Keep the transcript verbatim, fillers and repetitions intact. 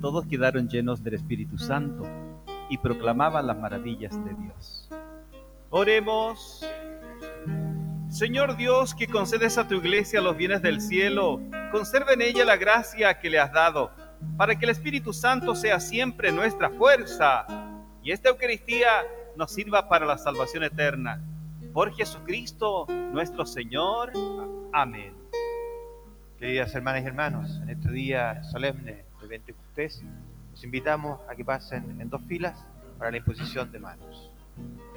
todos quedaron llenos del Espíritu Santo y proclamaban las maravillas de Dios. Oremos. Señor Dios, que concedes a tu iglesia los bienes del cielo, conserva en ella la gracia que le has dado, para que el Espíritu Santo sea siempre nuestra fuerza y esta Eucaristía nos sirva para la salvación eterna. Por Jesucristo nuestro Señor. Amén. Queridas hermanas y hermanos, en este día solemne del Pentecostés, los invitamos a que pasen en dos filas para la imposición de manos.